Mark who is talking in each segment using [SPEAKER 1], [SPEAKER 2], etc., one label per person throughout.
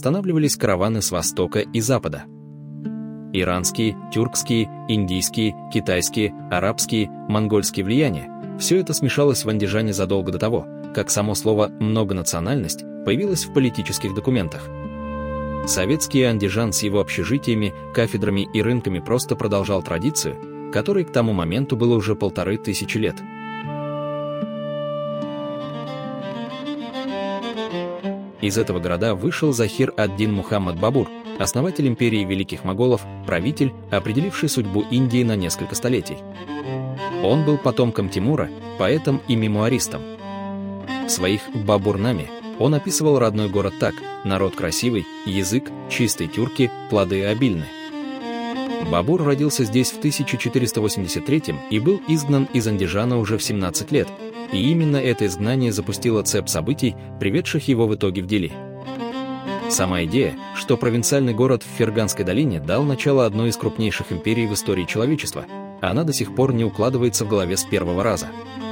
[SPEAKER 1] останавливались караваны с востока и запада. Иранские, тюркские, индийские, китайские, арабские, монгольские влияния – все это смешалось в Андижане задолго до того, как само слово «многонациональность» появилось в политических документах. Советский Андижан с его общежитиями, кафедрами и рынками просто продолжал традицию, которой к тому моменту было уже 1500 лет. Из этого города вышел Захир ад-Дин Мухаммад Бабур, основатель империи великих моголов, правитель, определивший судьбу Индии на несколько столетий. Он был потомком Тимура, поэтом и мемуаристом. В своих «Бабурнаме» он описывал родной город так: народ красивый, язык, чистые тюрки, плоды обильны. Бабур родился здесь в 1483 и был изгнан из Андижана уже в 17 лет, и именно это изгнание запустило цепь событий, приведших его в итоге в Дели. Сама идея, что провинциальный город в Ферганской долине дал начало одной из крупнейших империй в истории человечества, она до сих пор не укладывается в голове с первого раза.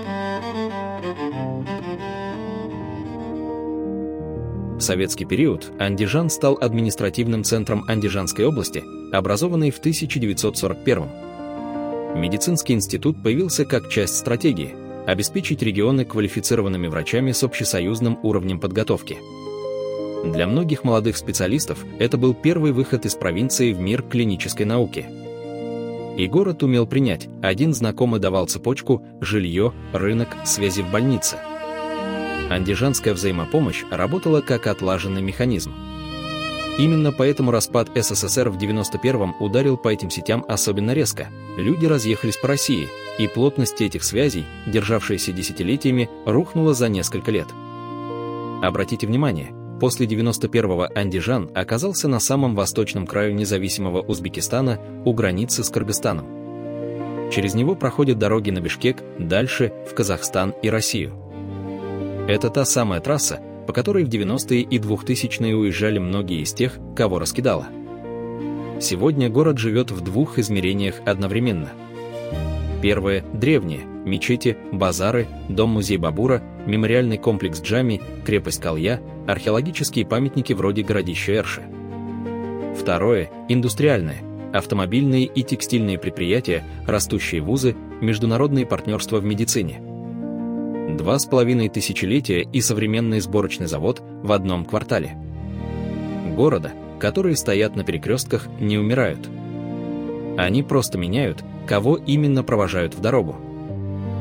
[SPEAKER 1] В советский период Андижан стал административным центром Андижанской области, образованной в 1941. Медицинский институт появился как часть стратегии – обеспечить регионы квалифицированными врачами с общесоюзным уровнем подготовки. Для многих молодых специалистов это был первый выход из провинции в мир клинической науки. И город умел принять: один знакомый давал цепочку, жилье, рынок, связи в больнице. Андижанская взаимопомощь работала как отлаженный механизм. Именно поэтому распад СССР в 1991-м ударил по этим сетям особенно резко. Люди разъехались по России, и плотность этих связей, державшаяся десятилетиями, рухнула за несколько лет. Обратите внимание, после 91-го Андижан оказался на самом восточном краю независимого Узбекистана, у границы с Кыргызстаном. Через него проходят дороги на Бишкек, дальше в Казахстан и Россию. Это та самая трасса, по которой в 90-е и 2000-е уезжали многие из тех, кого раскидало. Сегодня город живет в двух измерениях одновременно. Первое – древнее – мечети, базары, дом-музей Бабура, мемориальный комплекс Джами, крепость Калъя, археологические памятники вроде городища Эрши. Второе – индустриальное – автомобильные и текстильные предприятия, растущие вузы, международные партнерства в медицине. 2,5 тысячелетия и современный сборочный завод в одном квартале. Города, которые стоят на перекрестках, не умирают. Они просто меняют, кого именно провожают в дорогу.